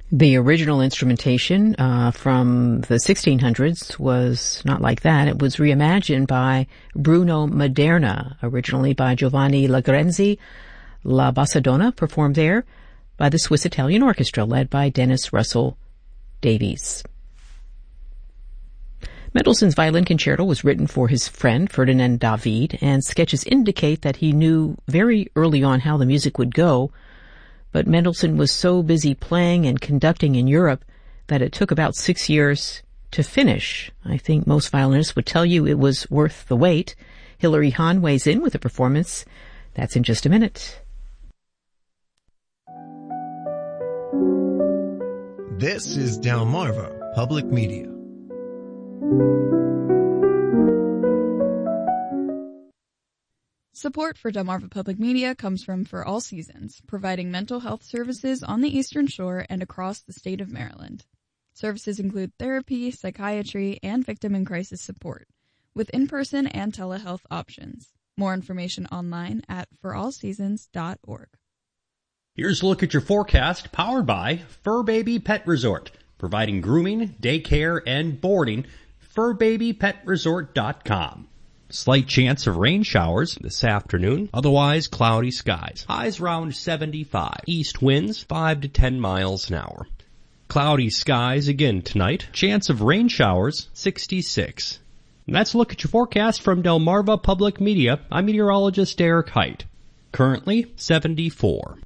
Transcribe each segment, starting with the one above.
The original instrumentation from the 1600s was not like that. It was reimagined by Bruno Maderna, originally by Giovanni Lagrenzi. La Bassadonna performed there by the Swiss Italian Orchestra, led by Dennis Russell Davies. Mendelssohn's Violin Concerto was written for his friend Ferdinand David, and sketches indicate that he knew very early on how the music would go, but Mendelssohn was so busy playing and conducting in Europe that it took about 6 years to finish. I think most violinists would tell you it was worth the wait. Hilary Hahn weighs in with a performance. That's in just a minute. This is Delmarva Public Media. Support for Delmarva Public Media comes from For All Seasons, providing mental health services on the Eastern Shore and across the state of Maryland. Services include therapy, psychiatry, and victim and crisis support, with in-person and telehealth options. More information online at forallseasons.org. Here's a look at your forecast, powered by Fur Baby Pet Resort, providing grooming, daycare, and boarding. FurBabyPetResort.com. Slight chance of rain showers this afternoon, otherwise cloudy skies. Highs around 75. East winds 5 to 10 miles an hour. Cloudy skies again tonight. Chance of rain showers 66. And that's a look at your forecast from Delmarva Public Media. I'm meteorologist Derek Height. Currently 74.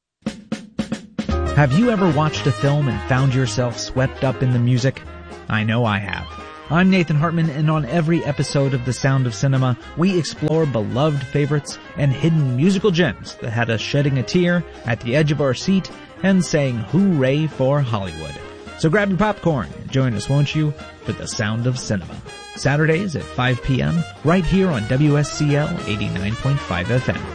Have you ever watched a film and found yourself swept up in the music? I know I have. I'm Nathan Hartman, and on every episode of The Sound of Cinema, we explore beloved favorites and hidden musical gems that had us shedding a tear at the edge of our seat and saying hooray for Hollywood. So grab your popcorn and join us, won't you, for The Sound of Cinema. Saturdays at 5 p.m. right here on WSCL 89.5 FM.